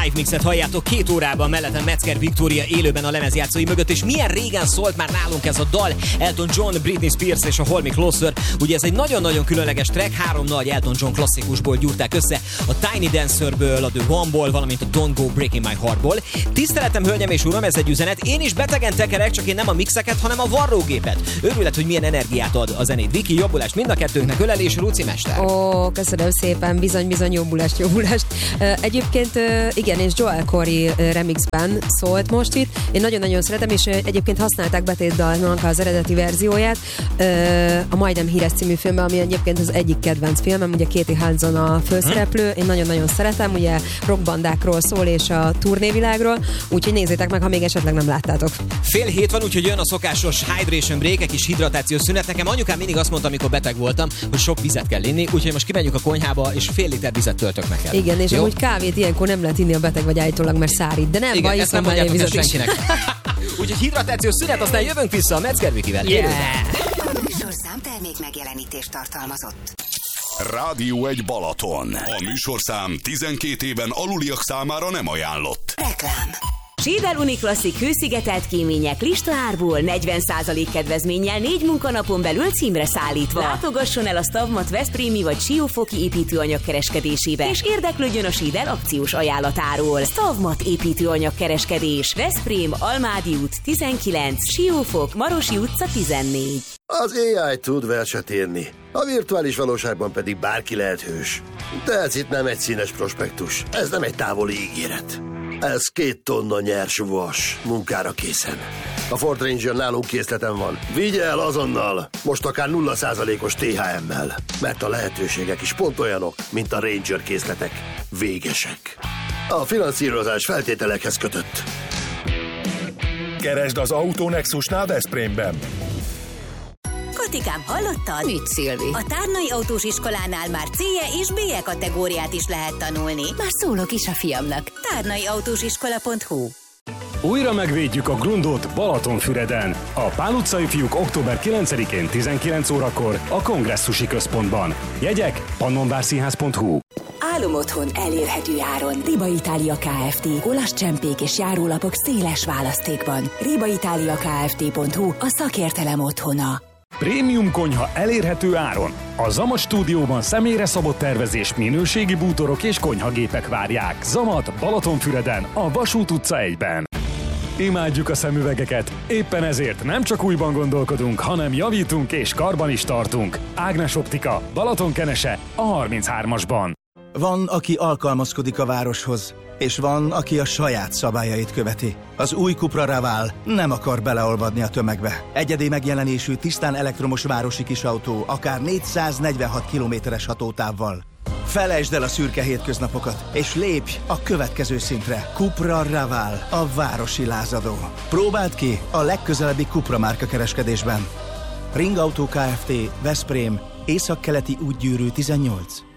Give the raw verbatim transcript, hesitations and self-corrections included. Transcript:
Live mixet halljátok két órában, mellettem Metzger Viktória élőben a lemezjátszói mögött, és milyen régen szólt már nálunk ez a dal. Elton John, Britney Spears és a Hold Me Closer. Ugye ez egy nagyon-nagyon különleges track, három nagy Elton John klasszikusból gyúrták össze, a Tiny Dancerből, a The One-ból, valamint a Don't Go Breaking My Heartból. Tiszteletem, hölgyem és uram, ez egy üzenet. Én is betegen tekerek, csak én nem a mixeket, hanem a varrógépet. Örület, hogy milyen energiát ad a zenét. Viki, jobbulást mind a kettőnknek, ölelés, Ruci mester. Ó, köszönöm szépen, bizony-bizony jobbulást, jobbulást. Uh, egyébként uh, igen, és Joel Corey uh, remixben szólt most itt. Én nagyon-nagyon szeretem, és uh, egyébként használták betétdalnak az eredeti verzióját uh, a Majdnem híres című filmben, ami egyébként az egyik kedvenc filmem, ugye Katie Hudson a főszereplő. Én nagyon-nagyon szeretem, ugye rockbandákról szól és a turnévilágról, úgyhogy nézzétek meg, ha még esetleg nem láttátok. Fél hét van, úgyhogy jön a szokásos hydration break, egy kis hidratációs szünet. Nekem anyukám mindig azt mondta, amikor beteg voltam, hogy sok vizet kell inni, úgyhogy most kimegyünk a konyhába, és fél liter vizet töltök neked. Igen, és amúgy kávét ilyenkor nem lehet inni a beteg vagy állítólag, mert szárít, de nem igen, baj, ezt nem mondjátok el senkinek. Úgyhogy hidratációs szünet, aztán jövünk vissza a Metzger Vikivel. Yeah. A műsorszám termék megjelenítést tartalmazott. Rádió egy Balaton. A műsorszám tizenkét éven aluliak számára nem ajánlott. Reklám. Sídel Uniklasszik hőszigetelt kémények listaárból negyven százalék kedvezménnyel négy munkanapon belül címre szállítva. Látogasson el a Stavmat veszprémi vagy siófoki építőanyag kereskedésébe, és érdeklődjön a Sídel akciós ajánlatáról. Stavmat építőanyag kereskedés. Veszprém, Almádi út tizenkilenc, Siófok, Marosi utca tizennégy. Az á i tud verset írni, a virtuális valóságban pedig bárki lehet hős. De ez itt nem egy színes prospektus, ez nem egy távoli ígéret. Ez két tonna nyers vas, munkára készen. A Ford Ranger nálunk készleten van. Vigye el azonnal, most akár nulla százalékos té há emmel, mert a lehetőségek is pont olyanok, mint a Ranger készletek. Végesek. A finanszírozás feltételekhez kötött. Keresd az Autonexusnál Veszprémben. Katikám, hallottad? Mit, Szilvi? A Tárnai Autós Iskolánál már C-je és B-je kategóriát is lehet tanulni. Már szólok is a fiamnak. tárnai autós iskola pont hu. Újra megvédjük a Grundot Balatonfüreden. A Pál utcai fiúk október kilencedikén tizenkilenc órakor a Kongresszusi Központban. Jegyek pannonvárszínház pont hu. Álom otthon elérhető áron. Riba Itália Kft. Olasz csempék és járólapok széles választékban. riba italia kft pont hu a szakértelem otthona. Prémium konyha elérhető áron. A Zamat stúdióban személyre szabott tervezés, minőségi bútorok és konyhagépek várják. Zamat Balatonfüreden, a Vasút utca egyben. Imádjuk a szemüvegeket, éppen ezért nem csak újban gondolkodunk, hanem javítunk és karban is tartunk. Ágnes Optika, Balatonkenese, a harminchármasban. Van, aki alkalmazkodik a városhoz, és van, aki a saját szabályait követi. Az új Cupra Raval nem akar beleolvadni a tömegbe. Egyedi megjelenésű, tisztán elektromos városi kisautó, akár négyszáznegyvenhat kilométeres hatótávval. Felejtsd el a szürke hétköznapokat, és lépj a következő szintre. Cupra Raval, a városi lázadó. Próbáld ki a legközelebbi Cupra márka kereskedésben. Ring Auto Kft. Veszprém, Északkeleti útgyűrű tizennyolc.